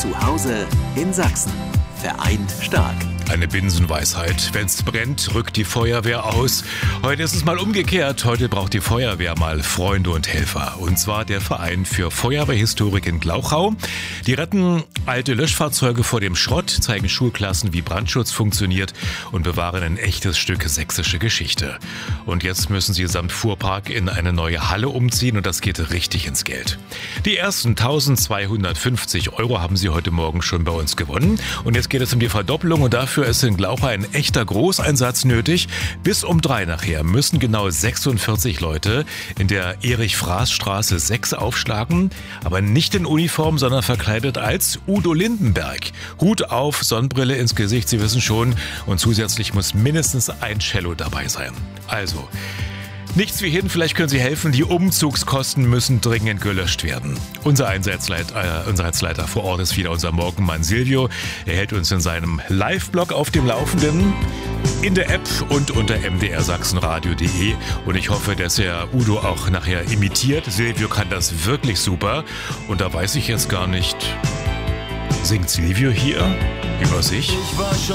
Zu Hause in Sachsen. Vereint stark. Eine Binsenweisheit. Wenn's brennt, rückt die Feuerwehr aus. Heute ist es mal umgekehrt. Heute braucht die Feuerwehr mal Freunde und Helfer. Und zwar der Verein für Feuerwehrhistorik in Glauchau. Die retten alte Löschfahrzeuge vor dem Schrott, zeigen Schulklassen, wie Brandschutz funktioniert und bewahren ein echtes Stück sächsische Geschichte. Und jetzt müssen sie samt Fuhrpark in eine neue Halle umziehen und das geht richtig ins Geld. Die ersten 1250 € haben sie heute Morgen schon bei uns gewonnen. Und jetzt geht es um die Verdoppelung und dafür ist in Glauchau ein echter Großeinsatz nötig. Bis um 3 nachher müssen genau 46 Leute in der Erich-Fraß-Straße 6 aufschlagen, aber nicht in Uniform, sondern verkleidet als Udo Lindenberg. Hut auf, Sonnenbrille ins Gesicht, Sie wissen schon, und zusätzlich muss mindestens ein Cello dabei sein. Also, nichts wie hin, vielleicht können Sie helfen, die Umzugskosten müssen dringend gelöscht werden. Unser Einsatzleiter vor Ort ist wieder unser Morgenmann Silvio. Er hält uns in seinem Live-Blog auf dem Laufenden, in der App und unter mdrsachsenradio.de. Und ich hoffe, dass er Udo auch nachher imitiert. Silvio kann das wirklich super. Und da weiß ich jetzt gar nicht, singt Silvio hier über sich?